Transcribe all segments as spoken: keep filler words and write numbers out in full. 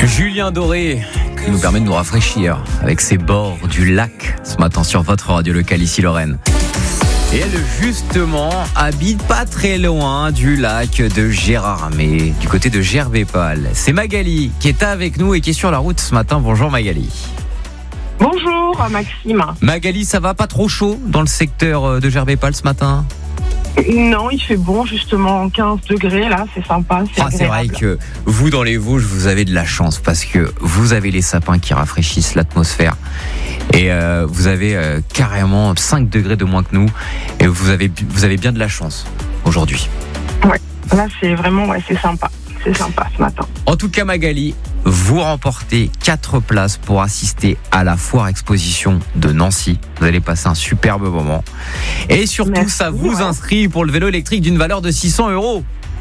Julien Doré qui nous permet de nous rafraîchir avec ses bords du lac ce matin sur votre radio locale ici Lorraine. Et elle justement habite pas très loin du lac de Gérardmer, du côté de Gerbépal. C'est Magali qui est avec nous et qui est sur la route ce matin. Bonjour Magali. Bonjour Maxime. Magali, ça va, pas trop chaud dans le secteur de Gerbépal ce matin ? Non, il fait bon, justement, quinze degrés, là, c'est sympa, c'est ah, c'est vrai que vous, dans les Vosges, vous avez de la chance parce que vous avez les sapins qui rafraîchissent l'atmosphère et euh, vous avez euh, carrément cinq degrés de moins que nous et vous avez, vous avez bien de la chance aujourd'hui. Ouais, là, c'est vraiment, ouais, c'est sympa, c'est sympa ce matin. En tout cas, Magali, vous remportez quatre places pour assister à la foire exposition de Nancy. Vous allez passer un superbe moment. Et surtout, Merci, ça vous ouais. inscrit pour le vélo électrique d'une valeur de six cents euros.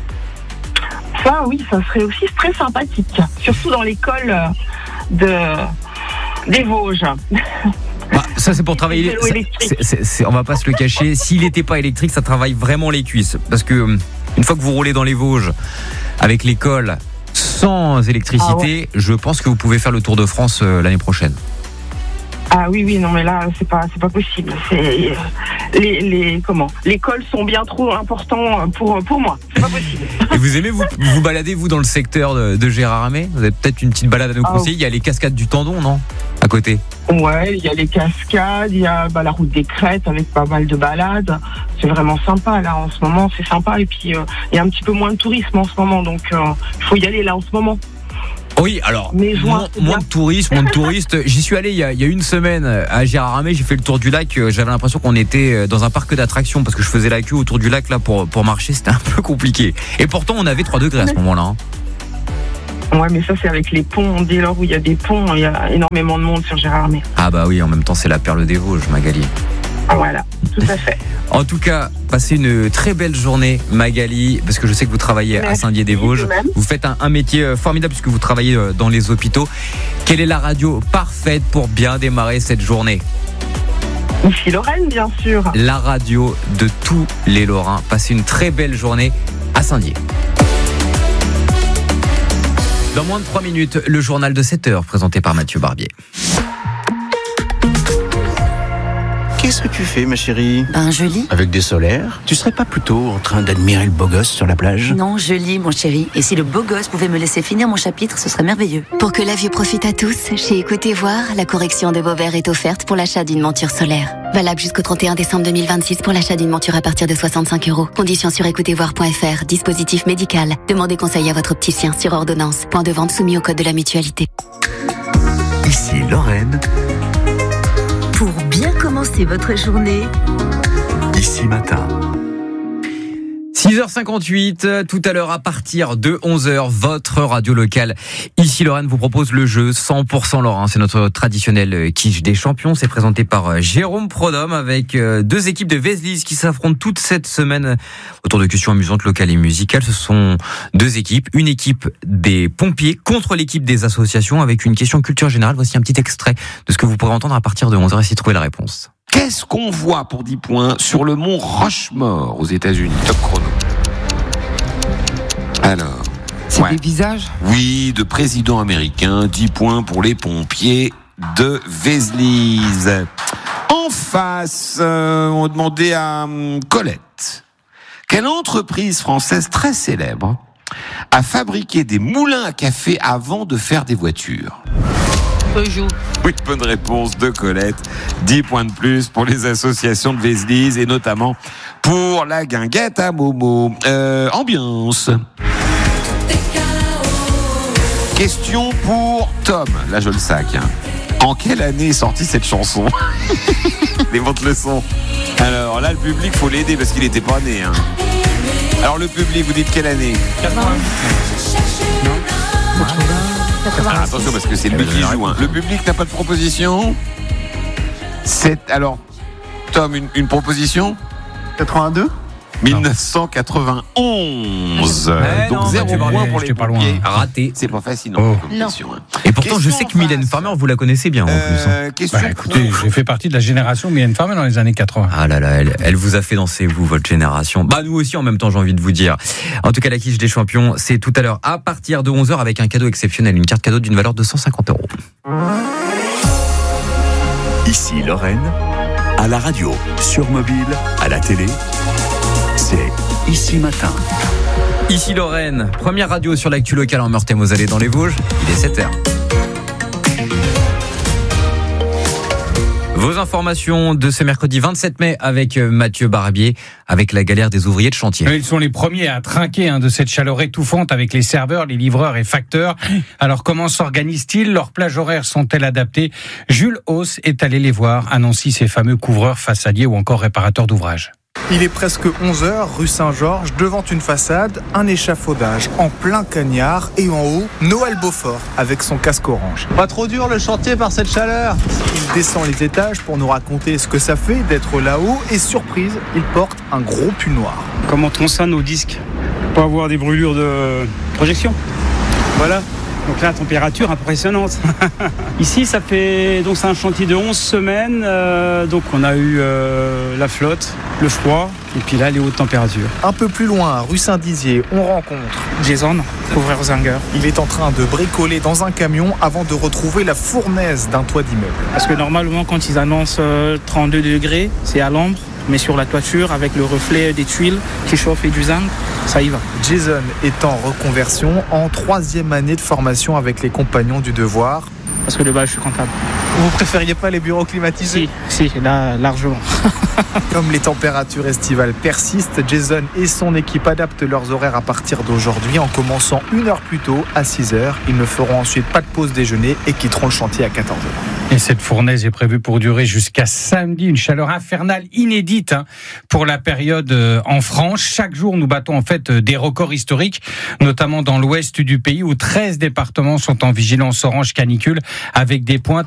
Ça, oui, ça serait aussi très sympathique. Surtout dans l'école de... des Vosges. Bah, ça, c'est pour travailler. Ça, c'est, c'est, c'est, on va pas se le cacher. S'il n'était pas électrique, ça travaille vraiment les cuisses. Parce que, une fois que vous roulez dans les Vosges avec l'école sans électricité, ah ouais. je pense que vous pouvez faire le Tour de France euh, l'année prochaine. Ah oui, oui, non, mais là, c'est pas, c'est pas possible. C'est, les, les, comment, les cols sont bien trop importants pour, pour moi. C'est pas possible. Et vous aimez vous, vous balader, vous, dans le secteur de, de Gérardmer ? Vous avez peut-être une petite balade à nous ah, conseiller. Il y a les cascades du Tendon, non ? À côté. Ouais, il y a les cascades, il y a bah, la route des Crêtes avec pas mal de balades. C'est vraiment sympa, là, en ce moment, c'est sympa. Et puis, il euh, y a un petit peu moins de tourisme en ce moment, donc il euh, faut y aller, là, en ce moment. Oui, alors, moins, moins de touristes, moins de touristes. J'y suis allé il y, a, il y a une semaine à Gérardmer, j'ai fait le tour du lac. J'avais l'impression qu'on était dans un parc d'attractions parce que je faisais la queue autour du lac là pour, pour marcher, c'était un peu compliqué. Et pourtant, on avait trois degrés à ce moment-là. Hein. Ouais, mais ça, c'est avec les ponts. Dès lors où il y a des ponts, il y a énormément de monde sur Gérardmer. Ah, bah oui, en même temps, c'est la perle des Vosges, Magali. Voilà, tout à fait. En tout cas, passez une très belle journée, Magali, parce que je sais que vous travaillez Merci, à Saint-Dié-des-Vosges. Vous faites un, un métier formidable puisque vous travaillez dans les hôpitaux. Quelle est la radio parfaite pour bien démarrer cette journée ? Ici Lorraine, bien sûr. La radio de tous les Lorrains. Passez une très belle journée à Saint-Dié. Dans moins de trois minutes, le journal de sept heures présenté par Mathieu Barbier. Qu'est-ce que tu fais, ma chérie ? Ben, je lis. Avec des solaires ? Tu serais pas plutôt en train d'admirer le beau gosse sur la plage ? Non, je lis, mon chéri. Et si le beau gosse pouvait me laisser finir mon chapitre, ce serait merveilleux. Pour que la vue profite à tous, chez Écoutez Voir, la correction de vos verres est offerte pour l'achat d'une monture solaire. Valable jusqu'au trente et un décembre deux mille vingt-six pour l'achat d'une monture à partir de soixante-cinq euros. Conditions sur écoutez voir point f r. Dispositif médical. Demandez conseil à votre opticien sur ordonnance. Point de vente soumis au code de la mutualité. Ici Lorraine. Pour bien commencer votre journée, ici matin. six heures cinquante-huit, tout à l'heure à partir de onze heures, votre radio locale. Ici Lorraine vous propose le jeu cent pour cent Lorrain. C'est notre traditionnel quiche des champions. C'est présenté par Jérôme Prodhomme avec deux équipes de Vézelise qui s'affrontent toute cette semaine autour de questions amusantes, locales et musicales. Ce sont deux équipes. Une équipe des pompiers contre l'équipe des associations avec une question culture générale. Voici un petit extrait de ce que vous pourrez entendre à partir de onze heures. Essayez de trouver la réponse. Qu'est-ce qu'on voit pour dix points sur le mont Rushmore aux États-Unis ? Top chrono. Alors, c'est ouais. des visages ? Oui, de présidents américains. dix points pour les pompiers de Vézelise. En face, euh, on demandait à euh, Colette. Quelle entreprise française très célèbre a fabriqué des moulins à café avant de faire des voitures ? Peugeot. Oui, bonne réponse de Colette. dix points de plus pour les associations de Vézelise et notamment pour la guinguette à Momo. Euh, ambiance. Question pour Tom. Là, je le sac. Hein. En quelle année est sortie cette chanson ? Les monte le son. Alors là, le public, faut l'aider parce qu'il n'était pas né. Hein. Alors le public, vous dites quelle année ? quatre-vingts. Non. Alors, attention parce que c'est lui qui joue. Hein. Le public n'a pas de proposition. C'est alors Tom une, une proposition. quatre-vingt-deux. dix-neuf cent quatre-vingt-onze. Ouais, Donc non, zéro Mathieu point Barbier, pour les j'étais pas loin. pompiers. Raté. C'est pas facile, Oh. non, comme question, hein. Et pourtant, je Question sais que en Mylène face. Farmer, vous la connaissez bien en plus. hein. Euh, question Bah, écoutez, pour- j'ai fait partie de la génération Mylène Farmer dans les années quatre-vingts. Ah là là, elle, elle vous a fait danser, vous, votre génération. Bah, nous aussi, en même temps, j'ai envie de vous dire. En tout cas, la quiche des champions, c'est tout à l'heure à partir de onze heures avec un cadeau exceptionnel, une carte cadeau d'une valeur de cent cinquante euros. Ici Lorraine, à la radio, sur mobile, à la télé, c'est Ici Matin. Ici Lorraine, première radio sur l'actu locale en Meurthe-et-Moselle dans les Vosges, il est sept heures. Vos informations de ce mercredi vingt-sept mai avec Mathieu Barbier, avec la galère des ouvriers de chantier. Ils sont les premiers à trinquer hein, de cette chaleur étouffante avec les serveurs, les livreurs et facteurs. Alors comment s'organisent-ils ? Leurs plages horaires sont-elles adaptées ? Jules Hauss est allé les voir à Nancy, ces fameux couvreurs façadiers ou encore réparateurs d'ouvrages. Il est presque onze heures, rue Saint-Georges, devant une façade, un échafaudage en plein cagnard et en haut, Noël Beaufort avec son casque orange. Pas trop dur le chantier par cette chaleur. Il descend les étages pour nous raconter ce que ça fait d'être là-haut et surprise, il porte un gros pull noir. Comment on ça nos disques pour pas avoir des brûlures de projection. Voilà. Donc là, température impressionnante. Ici, ça fait donc c'est un chantier de onze semaines. Euh, donc on a eu euh, la flotte, le froid, et puis là les hautes températures. Un peu plus loin, rue Saint-Dizier, on rencontre Jason, couvreur Zinger. Il est en train de bricoler dans un camion avant de retrouver la fournaise d'un toit d'immeuble. Parce que normalement, quand ils annoncent euh, trente-deux degrés, c'est à l'ombre. Mais sur la toiture, avec le reflet des tuiles qui chauffent et du zinc, ça y va. Jason est en reconversion, en troisième année de formation avec les compagnons du devoir. Parce que de base, je suis comptable. Vous préfériez pas les bureaux climatisés ? Si, si, là, largement. Comme les températures estivales persistent, Jason et son équipe adaptent leurs horaires à partir d'aujourd'hui en commençant une heure plus tôt, à six heures. Ils ne feront ensuite pas de pause déjeuner et quitteront le chantier à quatorze heures. Et cette fournaise est prévue pour durer jusqu'à samedi, une chaleur infernale inédite hein, pour la période euh, en France. Chaque jour, nous battons en fait euh, des records historiques, notamment dans l'ouest du pays où treize départements sont en vigilance orange canicule avec des pointes